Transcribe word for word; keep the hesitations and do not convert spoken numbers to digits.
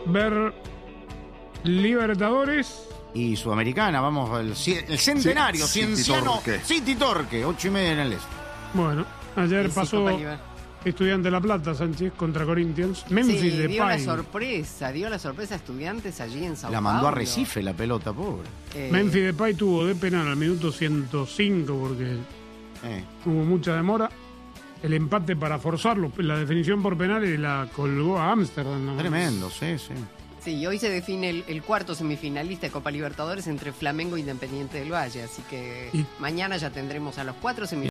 ver Libertadores y Sudamericana. Vamos, el, el centenario, Sí, Cienciano City Torque. City Torque, ocho y media en el este. Bueno, ayer Sí, sí, pasó Copa Liber- Estudiante de La Plata, Sánchez, contra Corinthians. Memphis Sí, dio la Depay. sorpresa, dio la sorpresa a Estudiantes allí en Sao La mandó a Paulo. Recife la pelota, pobre. Eh, Memphis Depay tuvo de penal al minuto ciento cinco porque Eh. hubo mucha demora. El empate para forzarlo, la definición por penales la colgó a Ámsterdam. ¿no? Tremendo, sí, sí. Sí, y hoy se define el, el cuarto semifinalista de Copa Libertadores entre Flamengo e Independiente del Valle, así que Y- mañana ya tendremos a los cuatro Y semifinalistas.